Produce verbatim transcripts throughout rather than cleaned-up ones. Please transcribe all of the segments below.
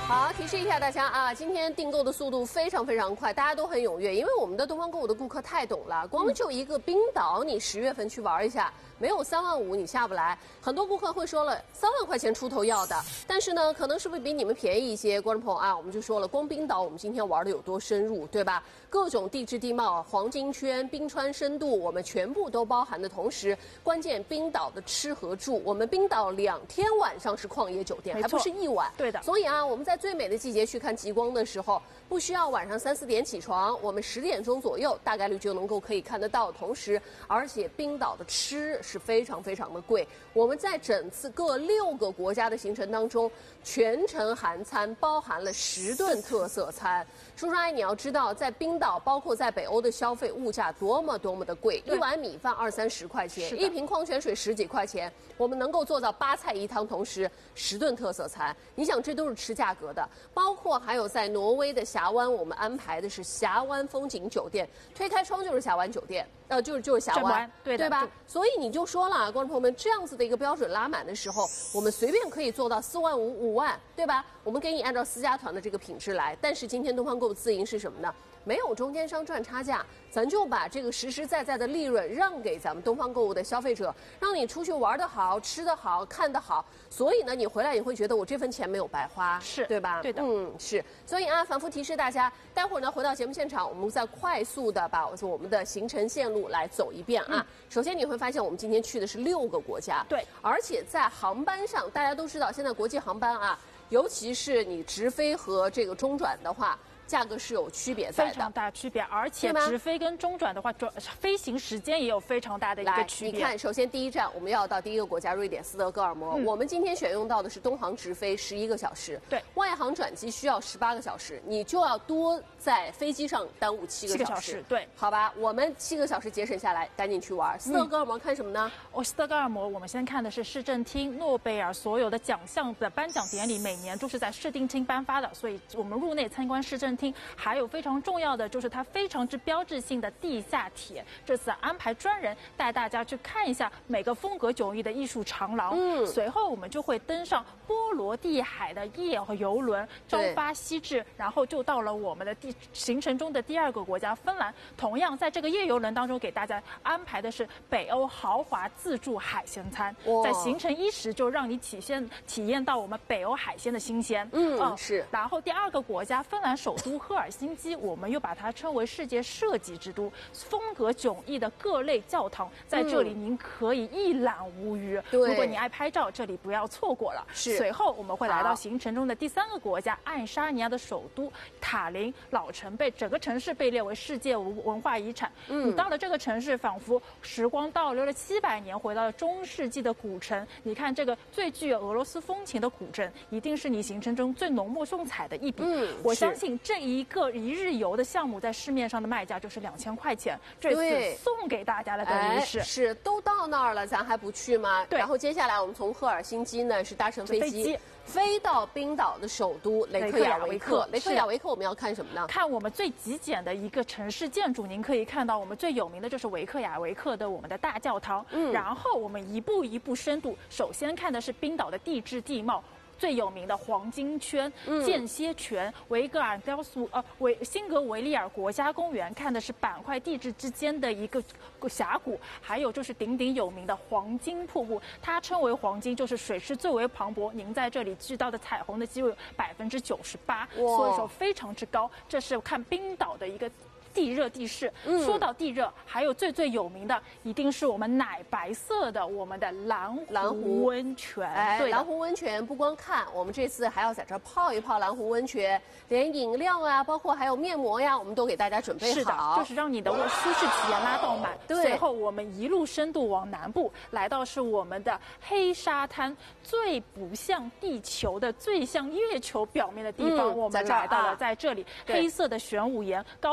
好，提示一下大家啊，今天订购的速度非常非常快，大家都很踊跃，因为我们的东方购物的顾客太懂了，光就一个冰岛，你十月份去玩一下，没有三万五你下不来。很多顾客会说了，三万块钱出头要的，但是呢，可能是不是比你们便宜一些？观众朋友啊，我们就说了，光冰岛我们今天玩的有多深入，对吧？各种地质地貌、黄金圈、冰川深度，我们全部都包含的同时，关键冰岛的吃和住，我们冰岛两天晚上是旷野酒店，还不是一晚。 对的。 所以啊，我们在最美的季节去看极光的时候，不需要晚上三四点起床，我们十点钟左右大概率就能够可以看得到。同时，而且冰岛的吃是非常非常的贵。我们在整次各六个国家的行程当中，全程含餐，包含了十顿特色餐。叔叔阿姨，你要知道，在冰岛，包括在北欧的消费物价多么多么的贵，一碗米饭二三十块钱，一瓶矿泉水十几块钱，我们能够做到八菜一汤，同时十顿特色餐。你想，这都是吃价格的。包括还有在挪威的峡湾，我们安排的是峡湾风景酒店，推开窗就是峡湾酒店，呃，就是就是峡湾， 对对吧？所以你就说了，观众朋友们，这样子的一个标准拉满的时候，我们随便可以做到四万五、五万，对吧？我们给你按照私家团的这个品质来，但是今天东方购物自营是什么呢？没有中间商赚差价，咱就把这个实实在在的利润让给咱们东方购物的消费者，让你出去玩得好、吃得好、看得好。所以呢，你回来也会觉得我这份钱没有白花， 是对吧？ 对的， 嗯，是。所以啊，反复提示大家，待会儿呢回到节目现场，我们再快速的把我们的行程线路来走一遍啊。嗯、首先你会发现，我们今天去的是六个国家， 对， 而且在航班上，大家都知道，现在国际航班啊，尤其是你直飞和这个中转的话。价格是有区别在的， 非常大区别，而且直飞跟中转的话，转飞行时间也有非常大的一个区别。 你看，首先第一站我们要到第一个国家瑞典斯德哥尔摩，嗯、我们今天选用到的是东航直飞十一个小时， 对， 外航转机需要十八个小时，你就要多在飞机上耽误七个小时， 对， 好吧，我们七个小时节省下来，赶紧去玩。斯德哥尔摩看什么呢？ 哦，斯德哥尔摩我们先看的是市政厅，诺贝尔所有的奖项的颁奖典礼每年都是在市政厅颁发的，所以我们入内参观市政厅，还有。非常重要的就是它非常之标志性的地下铁，这次安排专人带大家去看一下每个风格迥异的艺术长廊。嗯，随后我们就会登上波罗的海的夜游轮，朝发夕至，然后就到了我们的第行程中的第二个国家芬兰。同样在这个夜游轮当中，给大家安排的是北欧豪华自助海鲜餐，在行程伊始就让你体现体验到我们北欧海鲜的新鲜。 嗯，嗯是。 然后第二个国家芬兰首都赫尔辛基。我们又把它称为世界设计之都，风格迥异的各类教堂，在这里您可以一览无余。嗯、如果你爱拍照，这里不要错过了。 是。 随后我们会来到行程中的第三个国家——爱沙尼亚的首都塔林。老城被整个城市被列为世界文化遗产。嗯。你到了这个城市，仿佛时光倒流了七百年，回到了中世纪的古城。你看这个最具有俄罗斯风情的古镇，一定是你行程中最浓墨重彩的一笔。嗯。我相信这一个一日游的项目在市面上的卖价就是两千块钱，这次送给大家的等于是、 哎、是都到那儿了，咱还不去吗？ 对。 然后接下来我们从赫尔辛基呢是搭乘飞机，飞机飞到冰岛的首都雷克雅维克。雷克雅维克我们要看什么呢？ 看我们最极简的一个城市建筑，您可以看到我们最有名的就是维克雅维克的我们的大教堂。嗯。然后我们一步一步深度，首先看的是冰岛的地质地貌。最有名的黄金圈、间歇泉、维格尔雕塑、呃维辛格维利尔国家公园，看的是板块地质之间的一个峡谷，还有就是鼎鼎有名的黄金瀑布，它称为黄金，就是水势最为磅礴，您在这里遇到的彩虹的机会有百分之九十八，所以说非常之高。这是看冰岛的一个。地热地势，嗯、说到地热，还有最最有名的，一定是我们奶白色的我们的蓝湖温泉。 哎，对，蓝湖温泉不光看，我们这次还要在这儿泡一泡蓝湖温泉，连饮料啊，包括还有面膜呀，我们都给大家准备好。 是的，就是让你的舒适体验拉到满。 对。 随后我们一路深度往南部，来到是我们的黑沙滩，最不像地球的、最像月球表面的地方，嗯、我们来到了在这里，黑色的玄武岩高挂在那。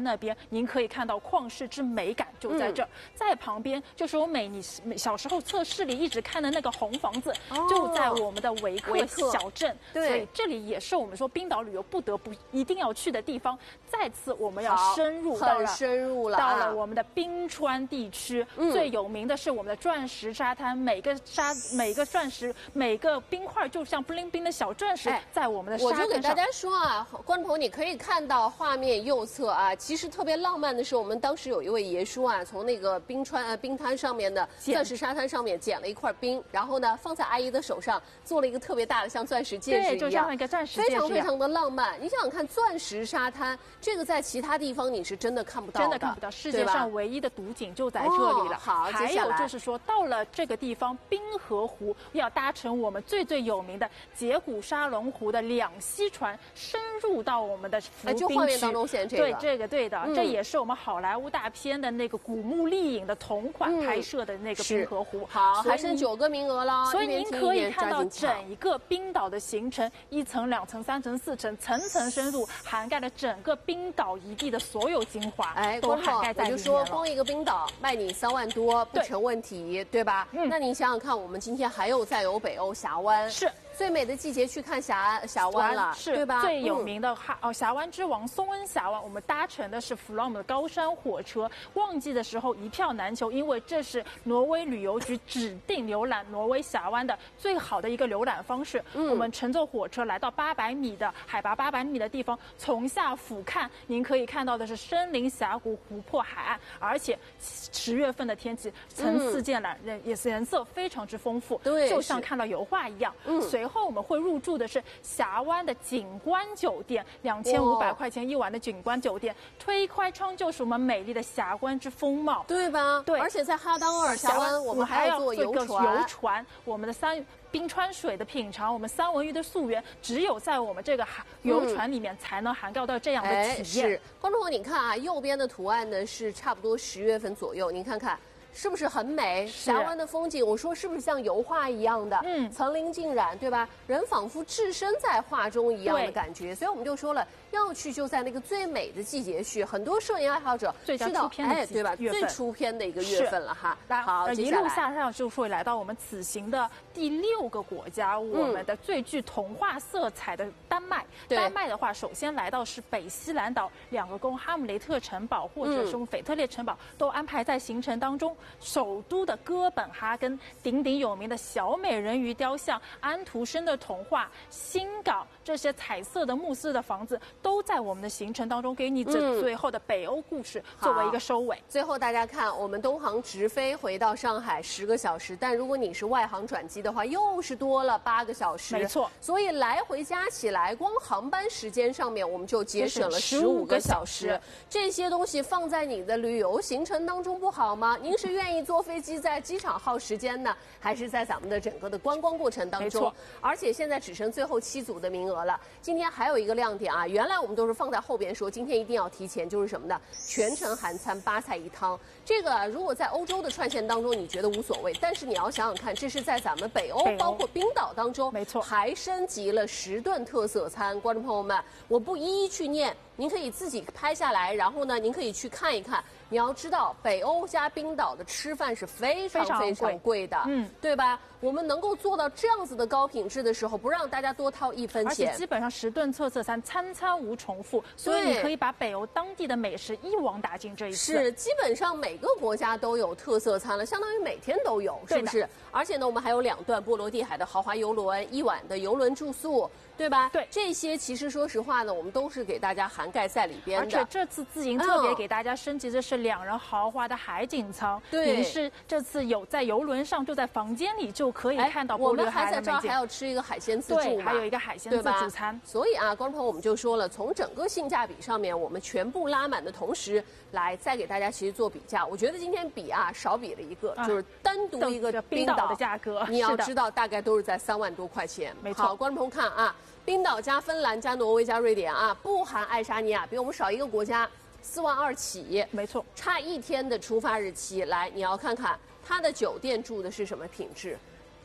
那边，您可以看到旷世之美感就在这儿。嗯、在旁边就是我每你小时候测试里一直看的那个红房子，哦、就在我们的维克小镇。所以这里也是我们说冰岛旅游不得不一定要去的地方。再次我们要深入到了， 深入了， 到了我们的冰川地区。嗯、最有名的是我们的钻石沙滩，每个沙每个钻石每个冰块就像 bling bling 的小钻石，在我们的沙滩上。 我就给大家说啊，观众朋友，你可以看到画面右侧啊，其实特别浪漫的是，我们当时有一位爷叔啊，从那个冰川呃冰滩上面的钻石沙滩上面捡了一块冰，然后呢放在阿姨的手上，做了一个特别大的像钻石戒指一样， 对，就像一个钻石戒指一样，非常非常的浪漫。你想想看，钻石沙滩这个在其他地方你是真的看不到的， 真的看不到，世界上唯一的独景就在这里了。 哦、好， 还有就是说，到了这个地方冰河湖，要搭乘我们最最有名的节骨沙龙湖的两栖船，深入到我们的浮冰区。 就画面当中显这个， 对，这个对的，嗯、这也是我们好莱坞大片的那个古墓丽影的同款拍摄的那个冰河湖。 嗯、好，还剩九个名额了， 所以您可以看到整一个冰岛的行程，一层、两层、三层、四层，层层深入，涵盖了整个冰岛一地的所有精华，哎，都涵盖在里面了。 我就说，光一个冰岛卖你三万多不成问题， 对, 对吧？嗯，那你想想看，我们今天还有再有北欧峡湾， 是。 最美的季节去看峡峡湾了， 是， 对吧？ 最有名的哈哦峡湾之王松恩峡湾，我们搭乘的是 Fram 的高山火车，旺季的时候一票难求，因为这是挪威旅游局指定浏览挪威峡湾的最好的一个浏览方式。嗯、我们乘坐火车来到八百米的海拔八百米的地方，从下俯瞰，您可以看到的是森林、峡谷、湖泊、海岸，而且十月份的天气层次渐染，人、嗯、也是颜色非常之丰富， 对， 就像看到油画一样。嗯，随后我们会入住的是峡湾的景观酒店，两千五百块钱一晚的景观酒店，推开窗就是我们美丽的峡湾之风貌， 对吧？ 对， 而且在哈当尔峡湾，我们还要坐游船， 游船，我们的三冰川水的品尝，我们三文鱼的溯源，只有在我们这个游船里面才能涵盖到这样的体验。 嗯、是，观众朋友，你看啊，右边的图案呢是差不多十月份左右，您看看。是不是很美？峡湾的风景，我说是不是像油画一样的？嗯，层林尽染，对吧？人仿佛置身在画中一样的感觉。所以我们就说了，要去就在那个最美的季节去。很多摄影爱好者去到哎，对吧？最出片的一个月份了哈。好， 一路下来就会来到我们此行的第六个国家，我们的最具童话色彩的丹麦。丹麦的话，首先来到是北西兰岛，两个宫哈姆雷特城堡或者是腓特烈城堡都安排在行程当中。首都的哥本哈根，鼎鼎有名的小美人鱼雕像，安徒生的童话，新港这些彩色的木质的房子，都在我们的行程当中，给你这最后的北欧故事作为一个收尾。 嗯、最后大家看，我们东航直飞回到上海十个小时，但如果你是外航转机的话，又是多了八个小时。 没错， 所以来回加起来，光航班时间上面我们就节省了十五个小时。这些东西放在你的旅游行程当中不好吗？您是愿意坐飞机在机场耗时间呢，还是在咱们的整个的观光过程当中？而且现在只剩最后七组的名额了。今天还有一个亮点啊，原来我们都是放在后边说，今天一定要提前，就是什么呢？全程含餐，八菜一汤。这个如果在欧洲的串线当中你觉得无所谓，但是你要想想看，这是在咱们北欧，包括冰岛当中， 没错， 还升级了十顿特色餐。观众朋友们，我不一一去念，您可以自己拍下来，然后呢，您可以去看一看。你要知道，北欧加冰岛的吃饭是非常非常贵的，嗯，对吧？我们能够做到这样子的高品质的时候，不让大家多掏一分钱，而且基本上十顿特色餐，餐餐无重复，所以你可以把北欧当地的美食一网打尽。这一次是基本上每个国家都有特色餐了，相当于每天都有，是不是？而且呢，我们还有两段波罗的海的豪华游轮，一晚的游轮住宿。对吧？ 对， 这些其实说实话呢，我们都是给大家涵盖在里边的。 而且这次自营特别给大家升级的是两人豪华的海景舱。 对， 您是这次有在游轮上，就在房间里就可以看到波罗海的美景。 我们还在这儿还要吃一个海鲜自助嘛， 对，还有一个海鲜自助餐。 所以啊，观众朋友我们就说了，从整个性价比上面，我们全部拉满的同时，来再给大家其实做比价。我觉得今天比啊少比了一个，啊、就是单独一个冰岛的价格， 你要知道大概都是在三万多块钱。 没错， 好，观众朋友看啊。冰岛加芬兰加挪威加瑞典啊，不含爱沙尼亚，比我们少一个国家，四万二起， 没错， 差一天的出发日期。来，你要看看它的酒店住的是什么品质，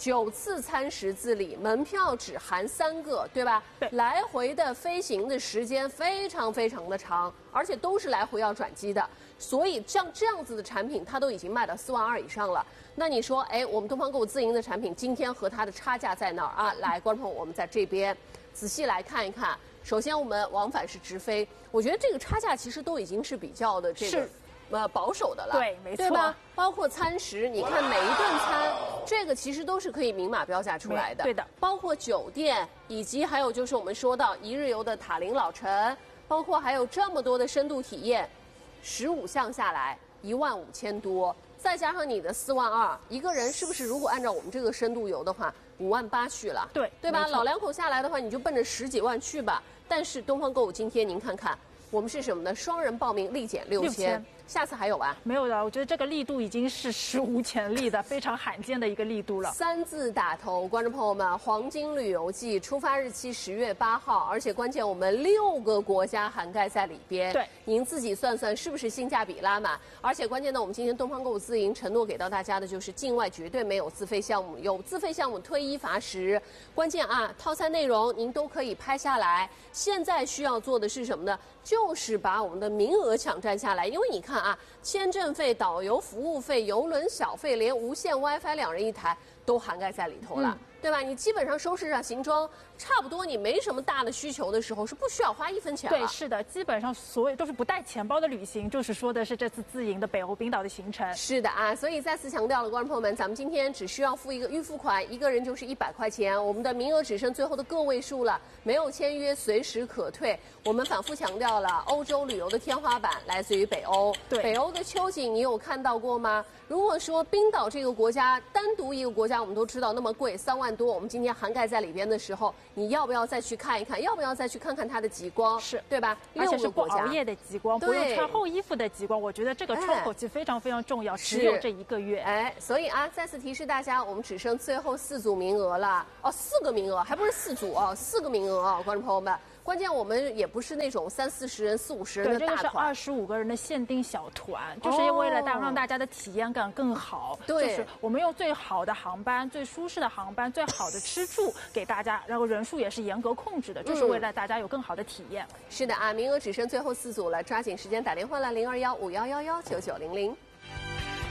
九次餐食自理，门票只含三个，对吧？ 对， 来回的飞行的时间非常非常的长，而且都是来回要转机的，所以像这样子的产品，它都已经卖到四万二以上了。那你说，哎，我们东方购物自营的产品今天和它的差价在哪儿啊？来，观众朋友，我们在这边仔细来看一看。首先，我们往返是直飞，我觉得这个差价其实都已经是比较的这个。呃，保守的了， 对，没错， 对吧？包括餐食，你看每一顿餐，这个其实都是可以明码标价出来的， 对的。 包括酒店，以及还有就是我们说到一日游的塔林老城，包括还有这么多的深度体验，十五项下来一万五千多，再加上你的四万二，一个人是不是？如果按照我们这个深度游的话，五万八去了， 对， 对吧？老两口下来的话，你就奔着十几万去吧。但是东方购物今天您看看。我们是什么呢？双人报名立减六千，下次还有吧？ 没有了，我觉得这个力度已经是史无前例的，非常罕见的一个力度了。 三字打头，观众朋友们，黄金旅游季出发日期十月八号，而且关键我们六个国家涵盖在里边。 对， 您自己算算是不是性价比拉满？而且关键呢，我们今天东方购物自营承诺给到大家的就是境外绝对没有自费项目，有自费项目退一罚十。关键啊，套餐内容您都可以拍下来。现在需要做的是什么呢？就是把我们的名额抢占下来，因为你看啊，签证费、导游服务费、邮轮小费，连无线 WiFi 两人一台都涵盖在里头了。嗯，对吧？你基本上收拾上行装，差不多你没什么大的需求的时候，是不需要花一分钱了。 对，是的，基本上所有都是不带钱包的旅行，就是说的是这次自营的北欧冰岛的行程。 是的啊，所以再次强调了，观众朋友们，咱们今天只需要付一个预付款，一个人就是一百块钱，我们的名额只剩最后的个位数了，没有签约，随时可退。我们反复强调了，欧洲旅游的天花板来自于北欧。 对， 北欧的秋景你有看到过吗？如果说冰岛这个国家单独一个国家，我们都知道那么贵，三万多，我们今天涵盖在里边的时候，你要不要再去看一看？要不要再去看看它的极光？ 是， 对吧？ 而且是不熬夜的极光，不用穿厚衣服的极光。我觉得这个窗口期非常非常重要，只有这一个月。 哎，所以啊，再次提示大家，我们只剩最后四组名额了。哦，四个名额，还不是四组哦，四个名额啊，观众朋友们。关键我们也不是那种三四十人、四五十人的大团， 对，这个是二十五个人的限定小团，就是为了大让大家的体验感更好。 对， 就是我们用最好的航班、最舒适的航班、最好的吃住给大家，然后人数也是严格控制的，就是为了大家有更好的体验。 是的啊，名额只剩最后四组了，抓紧时间打电话了，零二幺五幺幺幺九九零零。